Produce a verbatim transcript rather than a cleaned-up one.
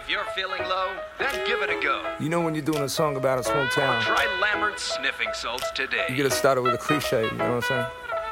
If you're feeling low, then give it a go. You know when you're doing a song about a small town, Try Lambert's Sniffing Salts today. you gotta start it with a cliche, you know what I'm saying?